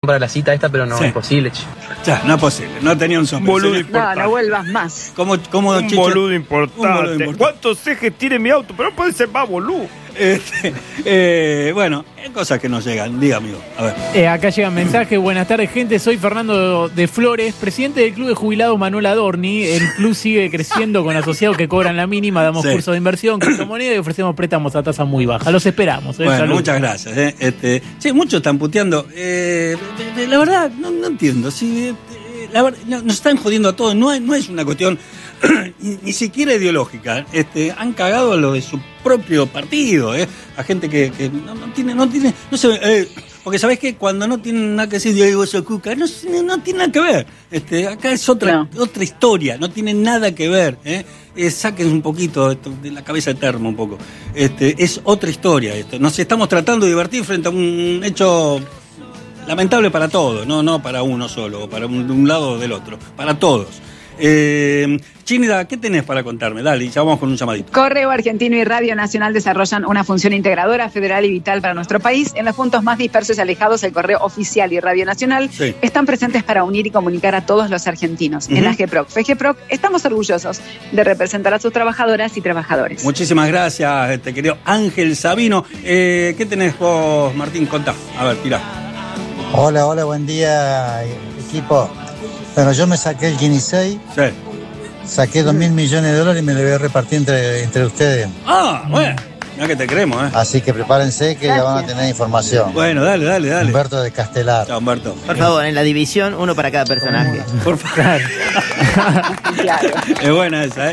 para la cita esta, pero no es posible, che. Ya, no es posible. No tenía un sombrero. Boludo importante. No vuelvas más. ¿Cómo, Un Chiche? boludo importante. Un boludo importante. ¿Cuántos ejes tiene mi auto? Pero no puede ser más boludo. Bueno, cosas que nos llegan. Diga, amigo. A ver. Acá llega un mensaje. Buenas tardes, gente. Soy Fernando de Flores, presidente del Club de Jubilados Manuel Adorni. El club sigue creciendo con asociados que cobran la mínima. Damos cursos de inversión, criptomonedas y ofrecemos préstamos a tasa muy baja. Los esperamos. Bueno, Salud. muchas gracias. Sí, muchos están puteando. La verdad, no entiendo. Sí, la verdad, nos están jodiendo a todos. No es una cuestión ni siquiera ideológica. Han cagado a lo de su propio partido. A gente que no sé. Porque sabés que cuando no tienen nada que decir Diego Socuca, no tiene nada que ver. Acá es otra historia, no tiene nada que ver. Saquen un poquito de la cabeza de termo un poco. Es otra historia esto. Nos estamos tratando de divertir frente a un hecho lamentable para todos, no para uno solo, para de un lado o del otro, para todos. Chinida, ¿qué tenés para contarme? Dale, ya vamos con un llamadito. Correo Argentino y Radio Nacional desarrollan una función integradora, federal y vital para nuestro país. En los puntos más dispersos y alejados, el Correo Oficial y Radio Nacional están presentes para unir y comunicar a todos los argentinos. En la GEPROC, FGPROC, estamos orgullosos de representar a sus trabajadoras y trabajadores. Muchísimas gracias, querido Ángel Sabino. ¿Qué tenés vos, Martín? Contá. A ver, tirá. Hola, buen día, equipo. Bueno, yo me saqué el Guinea 6, saqué 2.000 millones de dólares y me lo voy a repartir entre ustedes. Bueno, no que te creemos, Así que prepárense que ya van a tener información. Bueno, dale. Humberto de Castelar. Chao, Humberto. Por favor, en la división, uno para cada personaje. Por favor. Claro. Es buena esa,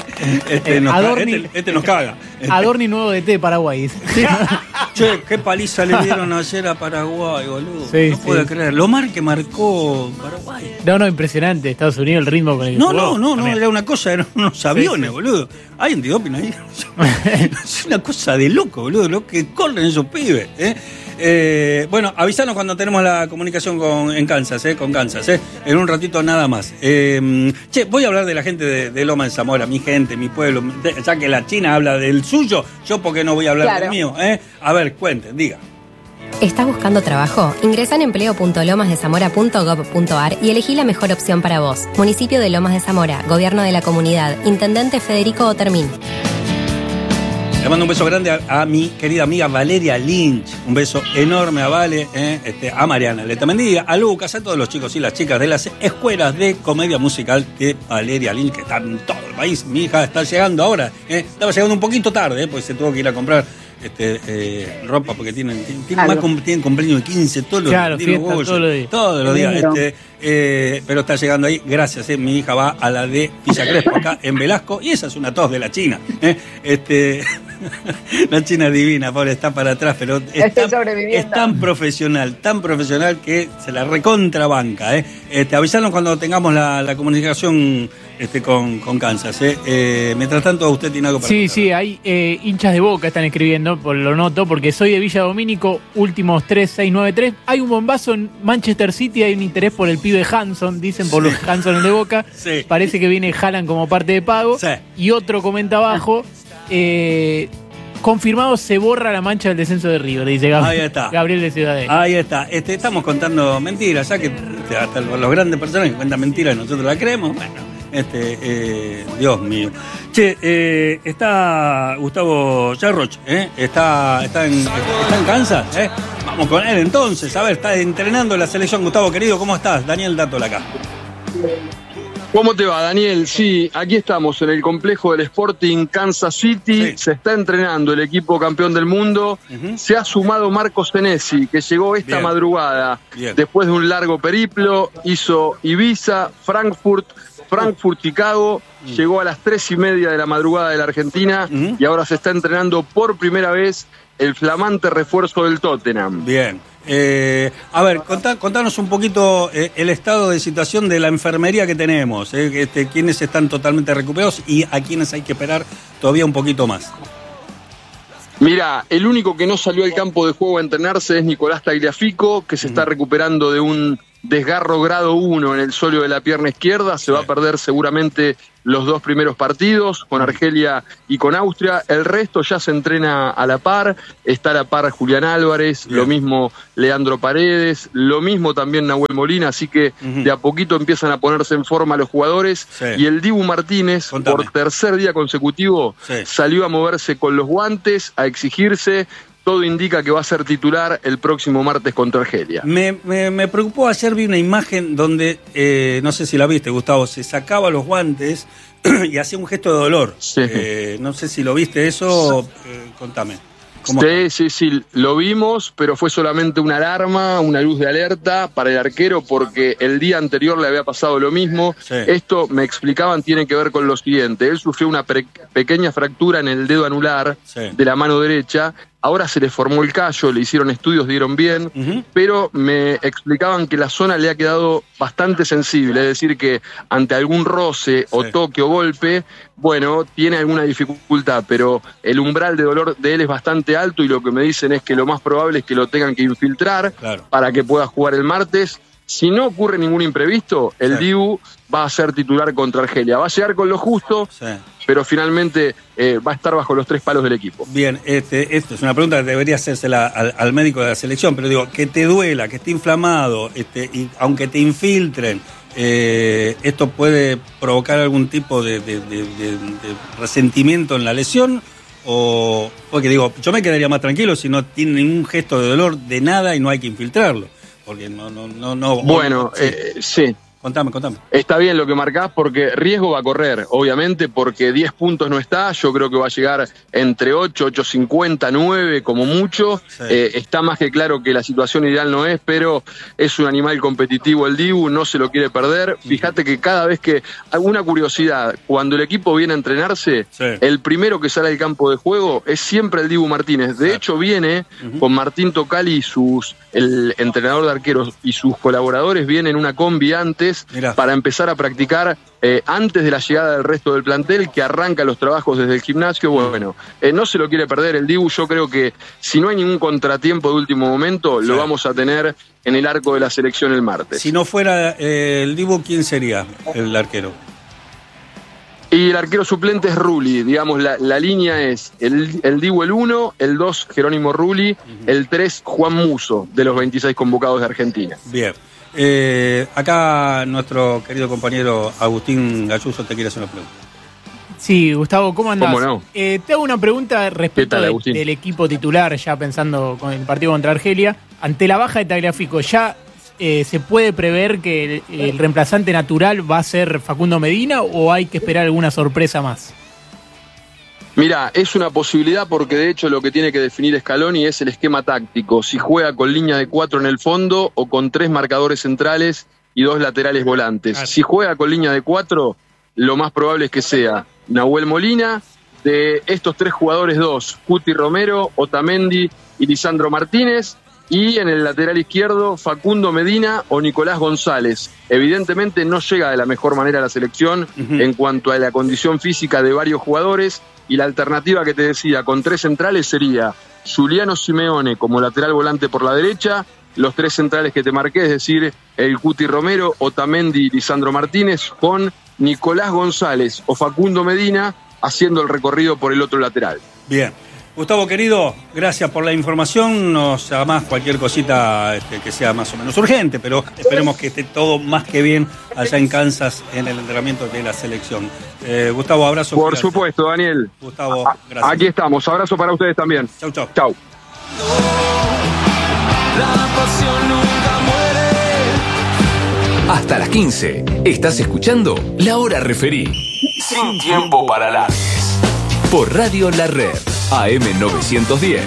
nos caga. Adorni nuevo DT de Paraguay. Che, qué paliza le dieron ayer a Paraguay, boludo. No puedo creer. Lo que marcó Paraguay. No, impresionante. Estados Unidos, el ritmo con el que jugó. No, era una cosa, eran unos aviones, boludo. Hay antidoping ahí. Es una cosa de loco, boludo, lo que corren esos pibes, bueno, avisanos cuando tenemos la comunicación con Kansas. En un ratito nada más. Voy a hablar de la gente de Loma de Zamora, mi gente, mi pueblo. Ya que la China habla del suyo, yo por qué no voy a hablar del mío, A ver, cuenten, diga. ¿Estás buscando trabajo? Ingresa en empleo.lomasdezamora.gov.ar y elegí la mejor opción para vos. Municipio de Lomas de Zamora, Gobierno de la Comunidad, Intendente Federico Otermín. Le mando un beso grande a mi querida amiga Valeria Lynch. Un beso enorme a Vale, a Mariana Letamendi, a Lucas, a todos los chicos y las chicas de las escuelas de comedia musical de Valeria Lynch, que están en todo el país. Mi hija está llegando ahora. Estaba llegando un poquito tarde, pues se tuvo que ir a comprar ropa porque tienen cumpleaños de 15 todos los días. Todos los días. Pero está llegando ahí. Gracias, mi hija va a la de Villa Crespo, acá en Velasco, y esa es una tos de la China. La China es divina, pobre, está para atrás, pero es tan profesional que se la recontrabanca. Avisanos cuando tengamos la comunicación con Kansas. Mientras tanto, usted tiene algo para contar. Sí, hay hinchas de Boca están escribiendo, lo noto, porque soy de Villa Domínico, últimos 3693. Hay un bombazo en Manchester City, hay un interés por el pibe Hanson, dicen por los Hanson de Boca. Parece que viene Haaland como parte de pago. Y otro comenta abajo, confirmado, se borra la mancha del descenso de River, dice Gabriel de Ciudadela. Ahí está. Estamos contando mentiras, ya que hasta los grandes personajes cuentan mentiras y nosotros la creemos. Bueno. Dios mío. Está Gustavo Yarroch, está en Kansas, Vamos con él entonces, a ver, está entrenando la selección. Gustavo, querido, ¿cómo estás? Daniel Dátola acá. ¿Cómo te va, Daniel? Sí, aquí estamos en el complejo del Sporting Kansas City. Se está entrenando el equipo campeón del mundo. Se ha sumado Marcos Senesi, que llegó esta madrugada. Después de un largo periplo, hizo Ibiza, Frankfurt, Chicago, llegó a las 3:30 de la madrugada de la Argentina y ahora se está entrenando por primera vez el flamante refuerzo del Tottenham. Bien. A ver, contanos un poquito el estado de situación de la enfermería que tenemos, quiénes están totalmente recuperados y a quienes hay que esperar todavía un poquito más. Mira, el único que no salió al campo de juego a entrenarse es Nicolás Tagliafico, que se está recuperando de un desgarro grado 1 en el sóleo de la pierna izquierda, se va a perder seguramente los 2 primeros partidos, con Argelia y con Austria. El resto ya se entrena a la par, está a la par Julián Álvarez, lo mismo Leandro Paredes, lo mismo también Nahuel Molina, así que de a poquito empiezan a ponerse en forma los jugadores, y el Dibu Martínez, por tercer día consecutivo, salió a moverse con los guantes, a exigirse. Todo indica que va a ser titular el próximo martes contra Argelia. Me preocupó, ayer vi una imagen donde, no sé si la viste, Gustavo, se sacaba los guantes y hacía un gesto de dolor. Sí. No sé si lo viste eso, contame. Sí, lo vimos, pero fue solamente una alarma, una luz de alerta para el arquero, porque el día anterior le había pasado lo mismo. Sí. Esto, me explicaban, tiene que ver con lo siguiente. Él sufrió una pequeña fractura en el dedo anular de la mano derecha. Ahora se le formó el callo, le hicieron estudios, dieron bien, pero me explicaban que la zona le ha quedado bastante sensible, es decir, que ante algún roce o toque o golpe, bueno, tiene alguna dificultad, pero el umbral de dolor de él es bastante alto, y lo que me dicen es que lo más probable es que lo tengan que infiltrar para que pueda jugar el martes. Si no ocurre ningún imprevisto, el Dibu va a ser titular contra Argelia. Va a llegar con lo justo, pero finalmente va a estar bajo los 3 palos del equipo. Bien, esto es una pregunta que debería hacérsela al médico de la selección, pero digo, que te duela, que esté inflamado, y aunque te infiltren, ¿esto puede provocar algún tipo de resentimiento en la lesión? O porque digo, yo me quedaría más tranquilo si no tiene ningún gesto de dolor de nada y no hay que infiltrarlo. Porque no. Bueno, sí. Contame. Está bien lo que marcás, porque riesgo va a correr, obviamente, porque 10 puntos no está. Yo creo que va a llegar entre 8, 8.50, 9 como mucho. Está más que claro que la situación ideal no es, pero es un animal competitivo el Dibu, no se lo quiere perder. Fíjate que cada vez que, alguna curiosidad, cuando el equipo viene a entrenarse, el primero que sale al campo de juego es siempre el Dibu Martínez. De hecho, viene con Martín Tocali, el entrenador de arqueros, y sus colaboradores vienen en una combi antes para empezar a practicar antes de la llegada del resto del plantel, que arranca los trabajos desde el gimnasio. Bueno, no se lo quiere perder el Dibu. Yo creo que si no hay ningún contratiempo de último momento, lo vamos a tener en el arco de la selección el martes. Si no fuera el Dibu, ¿quién sería el arquero? Y el arquero suplente es Rulli, digamos, la línea es el Dibu el 1, el 2 Jerónimo Rulli, el 3 Juan Muso, de los 26 convocados de Argentina. Bien. Acá nuestro querido compañero Agustín Galluso te quiere hacer una pregunta. Sí, Gustavo, ¿cómo andás? ¿Cómo no? Te hago una pregunta respecto del equipo titular, ya pensando con el partido contra Argelia. Ante la baja de Tagliafico, ¿ya se puede prever que el reemplazante natural va a ser Facundo Medina o hay que esperar alguna sorpresa más? Mira, es una posibilidad, porque de hecho lo que tiene que definir Scaloni es el esquema táctico, si juega con línea de 4 en el fondo o con 3 marcadores centrales y 2 laterales volantes. Si juega con línea de 4, lo más probable es que sea Nahuel Molina, de estos 3 jugadores 2, Cuti Romero, Otamendi y Lisandro Martínez, y en el lateral izquierdo Facundo Medina o Nicolás González. Evidentemente no llega de la mejor manera a la selección en cuanto a la condición física de varios jugadores, y la alternativa que te decía con 3 centrales sería Giuliano Simeone como lateral volante por la derecha, los 3 centrales que te marqué, es decir, el Cuti Romero, Otamendi y Lisandro Martínez, con Nicolás González o Facundo Medina haciendo el recorrido por el otro lateral. Bien. Gustavo, querido, gracias por la información. Nos llamás cualquier cosita que sea más o menos urgente, pero esperemos que esté todo más que bien allá en Kansas en el entrenamiento de la selección. Gustavo, abrazo. Por supuesto, Daniel. Gustavo, gracias. Aquí estamos. Abrazo para ustedes también. Chau. Chau. La pasión nunca muere. Hasta las 15. Estás escuchando La Hora Referí. Sin tiempo para alargues. Por Radio La Red. AM 910.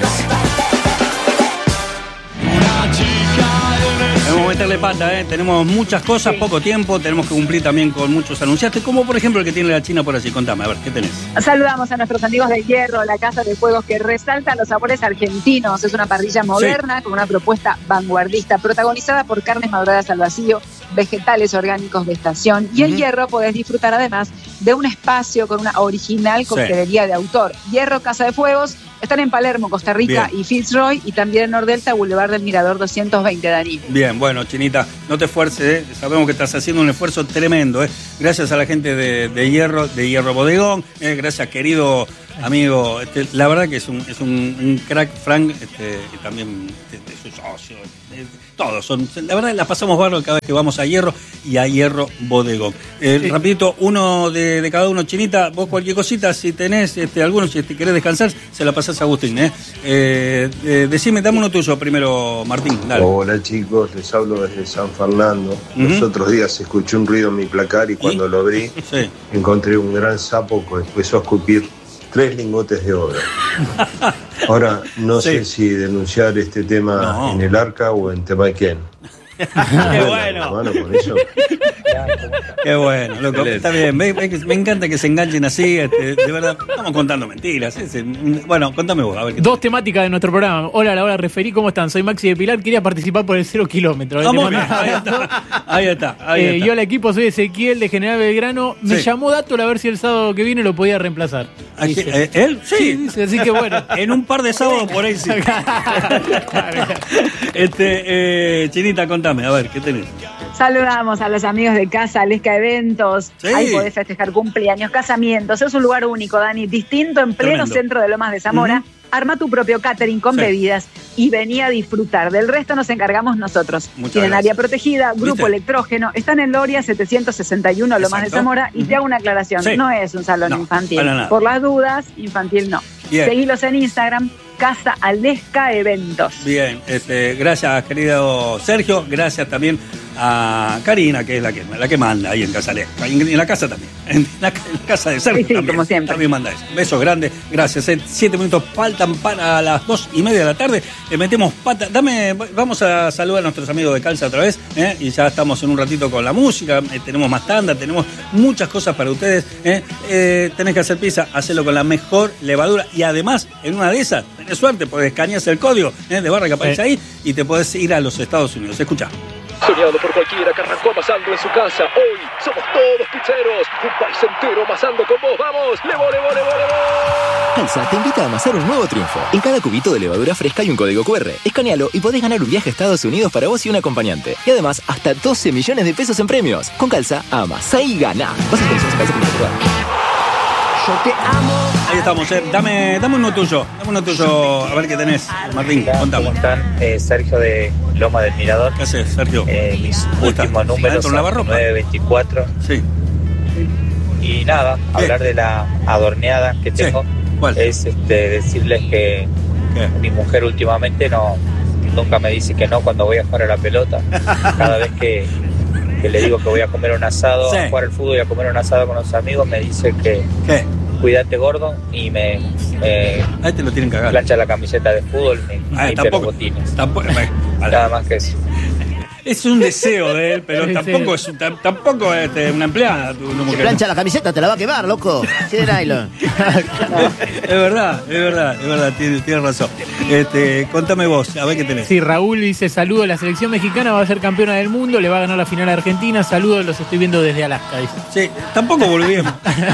Debemos meterle pata, tenemos muchas cosas, poco tiempo, tenemos que cumplir también con muchos anunciantes, como por ejemplo el que tiene la China por allí. Contame, a ver, ¿qué tenés? Saludamos a nuestros amigos de Hierro, la casa de juegos que resalta los sabores argentinos. Es una parrilla moderna con una propuesta vanguardista, protagonizada por carnes maduradas al vacío, vegetales orgánicos de estación, y en Hierro podés disfrutar además de un espacio con una original coctelería de autor. Hierro Casa de Fuegos Están en Palermo, Costa Rica y Fitzroy, y también en Nordelta, Boulevard del Mirador 220, Dani. Bien, bueno, Chinita, no te esfuerces, sabemos que estás haciendo un esfuerzo tremendo, Gracias a la gente de Hierro Bodegón, gracias, querido amigo. La verdad que es un crack, Frank, y también su socio. Todos son, la verdad, la pasamos bárbaro cada vez que vamos a Hierro y a Hierro Bodegón. Rapidito, uno de cada uno, Chinita, vos cualquier cosita, si tenés algunos, si te querés descansar, se la pasás a Agustín. Decime, dame uno tuyo primero, Martín. Dale. Hola chicos, les hablo desde San Fernando. Los otros días escuché un ruido en mi placar y cuando lo abrí, encontré un gran sapo que empezó a escupir 3 lingotes de oro. Ahora, no sé si denunciar este tema en el Arca o en tema de quién. ¡Qué bueno! Hermano, con eso. Qué bueno, loco. Está bien, me encanta que se enganchen así. De verdad, estamos contando mentiras. Bueno, contame vos. A ver, Dos temáticas de nuestro programa. Hola, la hora referí, ¿cómo están? Soy Maxi de Pilar, quería participar por el 0 kilómetros. Ahí está. Yo al equipo soy Ezequiel de General Belgrano. Me llamó Dato a ver si el sábado que viene lo podía reemplazar. ¿Él? Sí. Dice, así que bueno. En un par de sábados por ahí sí. Chinita, contame, a ver, ¿qué tenés? Saludamos a los amigos de Casa Lesca Eventos. Sí. Ahí podés festejar cumpleaños, casamientos. Es un lugar único, Dani, distinto en pleno centro de Lomas de Zamora. Arma tu propio catering con bebidas y vení a disfrutar. Del resto nos encargamos nosotros. Tienen área protegida, grupo electrógeno. Están en Loria 761 Lomas de Zamora. Y te hago una aclaración, no es un salón infantil. Por las dudas, infantil no. Seguilos en Instagram, Casa Lesca Eventos. Bien, gracias querido Sergio, gracias también a Karina, que es la que manda ahí en Casa Lesca, y en la casa también, en la casa de Sergio también, como siempre. También manda eso. Besos grandes, gracias. 7 minutos faltan para las 2:30 de la tarde, le metemos pata. Vamos a saludar a nuestros amigos de Calza otra vez, y ya estamos en un ratito con la música, tenemos más tanda, tenemos muchas cosas para ustedes, tenés que hacer pizza, hacelo con la mejor levadura, y además, en una de esas, tenés suerte, porque escaneas el código de barra que aparece ahí y te podés ir a los Estados Unidos. Escuchá. Soñado por cualquiera que arrancó amasando en su casa. Hoy somos todos pizzeros. Un país entero amasando con vos. ¡Vamos! ¡Levo! Calza te invita a amasar un nuevo triunfo. En cada cubito de levadura fresca hay un código QR. Escanealo y podés ganar un viaje a Estados Unidos para vos y un acompañante. Y además, hasta 12 millones de pesos en premios. Con Calza, amasá y ganá. Vas a Calza.com. Yo te amo. Ahí estamos, dame uno tuyo. A ver qué tenés, Martín. Contame. ¿Cómo están? Sergio de Loma del Mirador. ¿Qué haces, Sergio? Mis últimos números son 924. Sí. Y nada, hablar de la adorneada que tengo. ¿Cuál? Es decirles que mi mujer últimamente nunca me dice que no cuando voy a jugar a la pelota. Cada vez que le digo que voy a comer un asado, a jugar al fútbol y a comer un asado con los amigos, me dice que cuídate gordo y me ahí te lo tienen cagado. Plancha la camiseta de fútbol y me limpia los botines. Nada más que eso. Es un deseo de él, pero tampoco es una empleada. Tu mujer. Si plancha la camiseta, te la va a quemar, loco. Sí, de nylon. Es verdad, tienes razón. Contame vos, a ver qué tenés. Sí, Raúl dice, saludo, la selección mexicana va a ser campeona del mundo, le va a ganar la final a Argentina, saludos, los estoy viendo desde Alaska, dice. Sí, tampoco volvimos.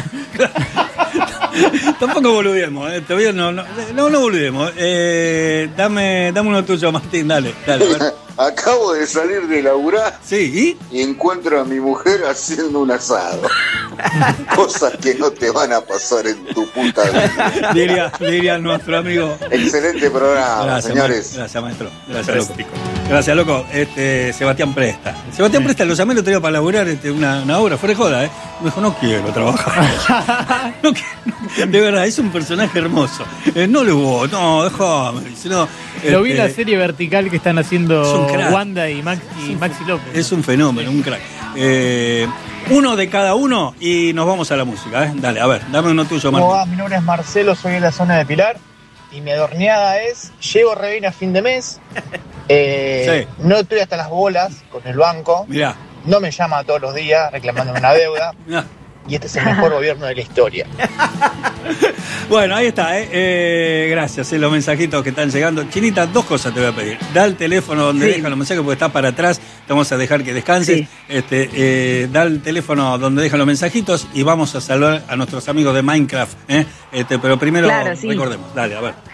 Tampoco boludemos, todavía no boludemos. Dame uno tuyo, Martín, dale. Acabo de salir de laburar y encuentro a mi mujer haciendo un asado. Cosas que no te van a pasar en tu puta vida. Diría nuestro amigo. Excelente programa, gracias, señores. Gracias, maestro. Gracias, loco. Sebastián Presta. Lo llamé el otro día para laburar una obra, fuera de joda, Me dijo, no quiero trabajar. No quiero. De verdad, es un personaje hermoso. No le hubo, déjame. Lo vi en la serie vertical que están haciendo Wanda y Maxi López. Es un fenómeno, un crack. Uno de cada uno y nos vamos a la música. Dale, a ver, dame uno tuyo, Martín. ¿Cómo va? Mi nombre es Marcelo, soy de la zona de Pilar y mi adorneada es, llevo re bien a fin de mes, no estoy hasta las bolas con el banco, no me llama todos los días reclamando una deuda. Y este es el mejor gobierno de la historia. Bueno, ahí está, gracias, los mensajitos que están llegando. Chinita, 2 cosas te voy a pedir. Da el teléfono donde dejan los mensajes porque está para atrás. Te vamos a dejar que descanses. Da el teléfono donde dejan los mensajitos y vamos a saludar a nuestros amigos de Minecraft. Pero primero recordemos. Dale, a ver.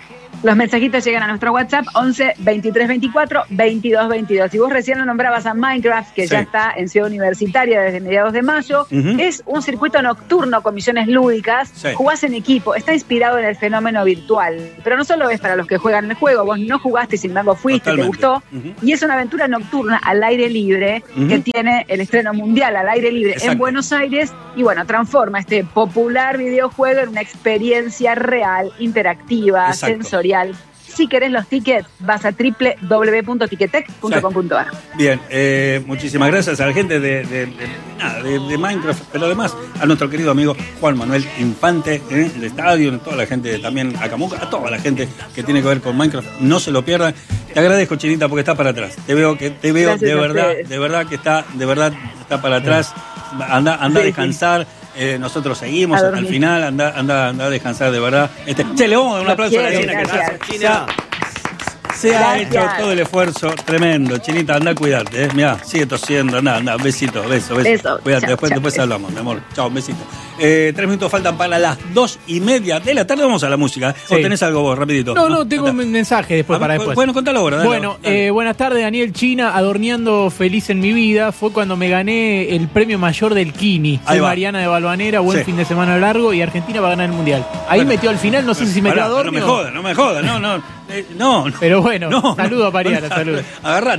Los mensajitos llegan a nuestro WhatsApp 11 23 24 22 22. Y vos recién lo nombrabas a Minecraft, que ya está en Ciudad Universitaria desde mediados de mayo. Es un circuito nocturno con misiones lúdicas. Jugás en equipo, está inspirado en el fenómeno virtual. Pero no solo es para los que juegan el juego, vos no jugaste, sin embargo fuiste, te gustó. Y es una aventura nocturna al aire libre que tiene el estreno mundial al aire libre en Buenos Aires. Y bueno, transforma este popular videojuego en una experiencia real, interactiva, sensorial. Si querés los tickets, vas a www.ticketek.com.ar. Bien, muchísimas gracias a la gente de Minecraft, pero además a nuestro querido amigo Juan Manuel Infante, del estadio, a toda la gente también, a Camuca, a toda la gente que tiene que ver con Minecraft, no se lo pierdan. Te agradezco, Chinita, porque estás para atrás. Te veo de verdad que está para atrás. Anda a descansar. Nosotros seguimos hasta el final, anda a descansar de verdad. Le vamos a dar un aplauso a la China, que se ha hecho todo el esfuerzo tremendo. Chinita, anda a cuidarte, Mirá, sigue tosiendo, anda, besito, beso. Cuídate, después hablamos, mi amor. Chao, un besito. 3 minutos faltan para las 2:30 de la tarde. Vamos a la música. ¿O tenés algo vos, rapidito? No, tengo un mensaje después para después. Bueno, contalo ahora. Dale. Buenas tardes, Daniel China, adorneando Feliz en mi vida. Fue cuando me gané el premio mayor del Kini. Soy Mariana de Balvanera, buen fin de semana largo y Argentina va a ganar el Mundial. Ahí metió al final, no sé si metió a Dormio. No me jodas, no. Pero bueno, saludo a Mariana, saludo. Agarrad.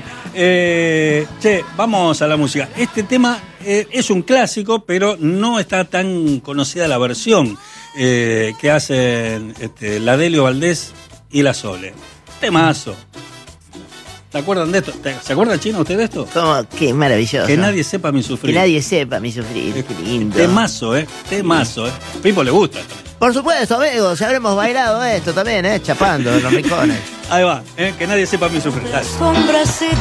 Vamos a la música. Este tema es un clásico, pero no está tan conocida la versión que hacen la Delio Valdés y la Sole. Temazo. ¿Se acuerdan de esto? ¿Se acuerdan, Chino, usted de esto? ¿Cómo? Qué maravilloso. Que nadie sepa mi sufrir. Que nadie sepa mi sufrir. Qué lindo. Temazo. Pipo le gusta. Por supuesto, amigos, ya habremos bailado esto también, chapando los rincones. Ahí va, que nadie sepa mi sufrir. Las sombras se